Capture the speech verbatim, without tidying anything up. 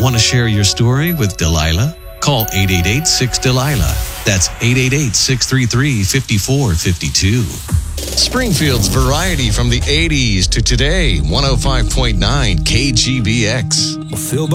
Want to share your story with Delilah? Call eight eight eight, six, Delilah. That's eight eight eight, six three three, five four five two. Springfield's variety from the eighties to today, one oh five point nine K G B X. Feel